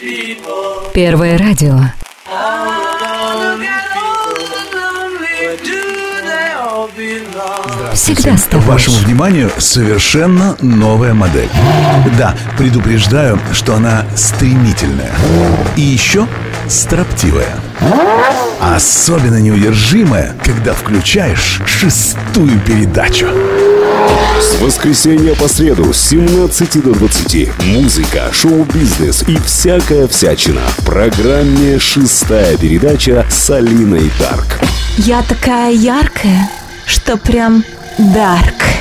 Первое радио. Всегда с тобой. Вашему вниманию совершенно новая модель. Да, предупреждаю, что она стремительная. И еще строптивая. Особенно неудержимая, когда включаешь 6-ю передачу. С воскресенья по среду с 17 до 20. Музыка, шоу-бизнес и всякая всячина. В программе «6-я передача» с Алиной Дарк. Я такая яркая, что прям дарк.